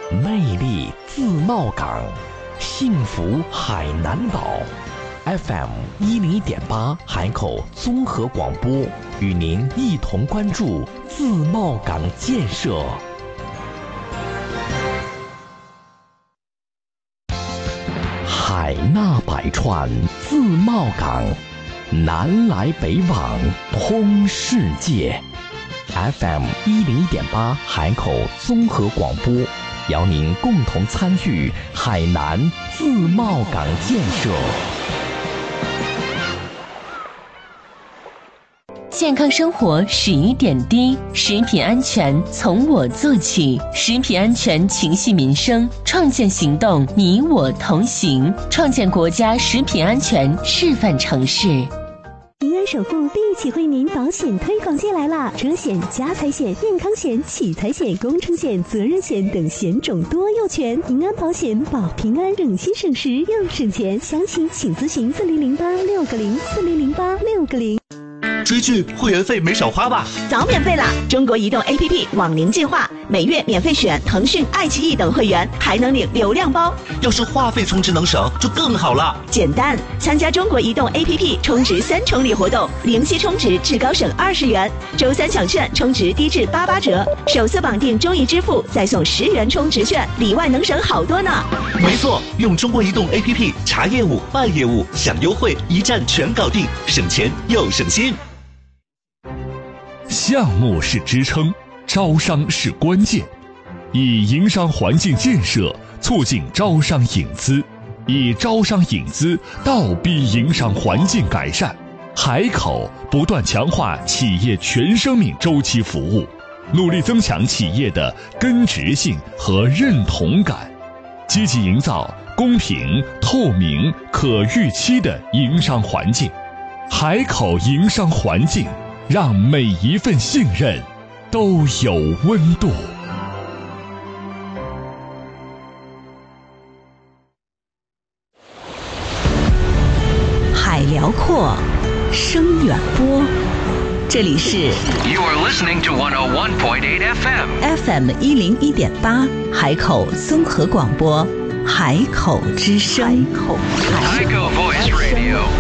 魅力自贸港，幸福海南岛。FM10.8海口综合广播与您一同关注自贸港建设。海纳百川，自贸港，南来北往，通世界。FM10.8海口综合广播，邀您共同参与海南自贸港建设。 健康生活始于点滴，食品安全从我做起，食品安全情系民生，创建行动你我同行，创建国家食品安全示范城市。 平安首付第一期惠民保险推广季来啦！车险、家财险、健康险、启财险、工程险、责任险等险种多又全，平安保险保平安，省心省时又省钱。详情请咨询4008-6404008-6。 追剧会员费没少花吧？ 早免费啦！中国移动 APP 网龄进化，每月免费选腾讯、爱奇艺等会员，还能领流量包。 要是话费充值能省，就更好了。 简单，参加中国移动 APP 充值3重礼活动，零息充值至高省20元，周3抢券充值低至88折，首次绑定中移支付再送10元充值券，里外能省好多呢。 没错，用中国移动 APP 查业务、办业务、享优惠，一站全搞定，省钱又省心。 项目是支撑，招商是关键。以营商环境建设促进招商引资，以招商引资倒逼营商环境改善。海口不断强化企业全生命周期服务，努力增强企业的根植性和认同感，积极营造公平、透明、可预期的营商环境。海口营商环境，让每一份信任都有温度。 海辽阔，声远播，这里是 You are listening to 101.8 FM FM101.8海口综合广播，海口之声。 海口 Voice Radio。